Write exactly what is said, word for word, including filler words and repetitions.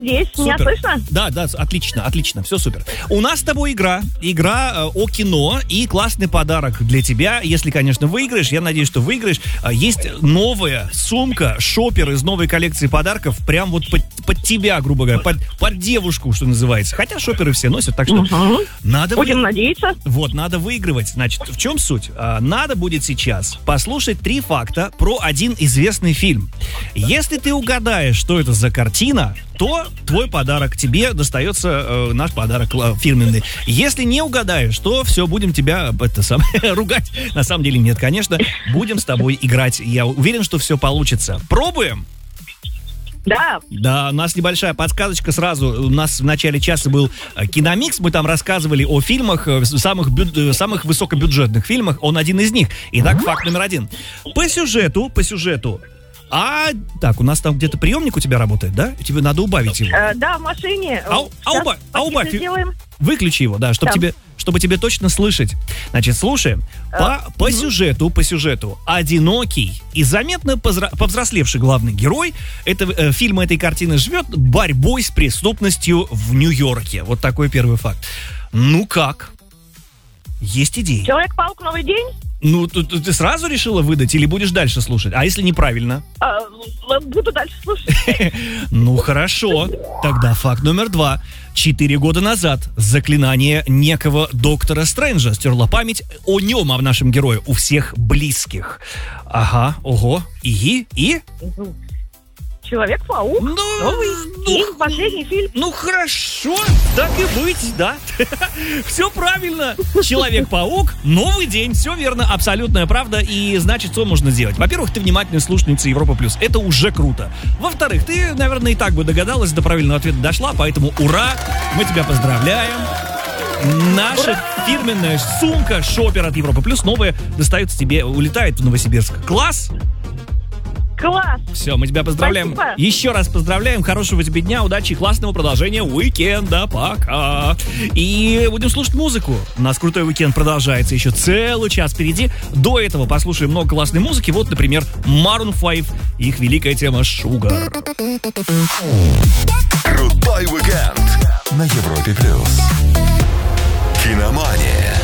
Есть, Супер. меня слышно? Да, да, отлично, отлично, все супер. У нас с тобой игра, игра э, о кино и классный подарок для тебя. Если, конечно, выиграешь, я надеюсь, что выиграешь. Э, есть новая сумка, шопер из новой коллекции подарков, прям вот под, под тебя, грубо говоря, под, под девушку, что называется. Хотя шоперы все носят, так что Угу. надо... Будем вы- надеяться. Вот, надо выигрывать. Значит, в чем суть? А, Надо будет сейчас послушать три факта про один известный фильм. Если ты угадаешь, что это за картина, то твой подарок, тебе достается э, наш подарок э, фирменный. Если не угадаешь, то все, будем тебя это, сам, ругать. На самом деле нет, конечно. Будем с тобой играть. Я уверен, что все получится. Пробуем? Да. Да, у нас небольшая подсказочка сразу. У нас в начале часа был э, киномикс. Мы там рассказывали о фильмах, э, самых, бю- э, самых высокобюджетных фильмах. Он один из них. Итак, факт номер один. По сюжету, по сюжету. А, так, у нас там где-то приемник у тебя работает, да? Тебе надо убавить его. Э, да, в машине. А, а, Сейчас уба- а убавь. сделаем. Выключи его, да, чтобы Да. тебе, чтобы тебе точно слышать. Значит, слушаем. По, по сюжету, по сюжету, одинокий и заметно позра- повзрослевший главный герой этого, э, фильма этой картины живет борьбой с преступностью в Нью-Йорке. Вот такой первый факт. Ну как? Есть идеи? Человек-паук, новый день. Ну, ты, ты- ты сразу решила выдать или будешь дальше слушать? А если неправильно? А, буду дальше слушать. Ну, хорошо. Тогда факт номер два. Четыре года назад заклинание некого доктора Стрэнджа стерло память о нем, о нашем герое, у всех близких. Ага, ого. И? И? Человек-паук, Ну, новый ну, день, последний фильм. Ну, хорошо. Так и быть, да. Все правильно. Человек-паук, новый день. Все верно, абсолютная правда. И значит, что можно сделать? Во-первых, ты внимательная слушательница Европа Плюс. Это уже круто. Во-вторых, ты, наверное, и так бы догадалась, до правильного ответа дошла. Поэтому ура, мы тебя поздравляем. Наша фирменная сумка шопер от Европа Плюс новая достается тебе, улетает в Новосибирск. Класс! Класс. Все, мы тебя поздравляем. Спасибо. Еще раз поздравляем. Хорошего тебе дня, удачи и классного продолжения уикенда. Пока. И будем слушать музыку. У нас крутой уикенд продолжается. Еще целый час впереди. До этого послушаем много классной музыки. Вот, например, Maroon пять. Их великая тема Sugar. Крутой уикенд на Европе Плюс. Киномания.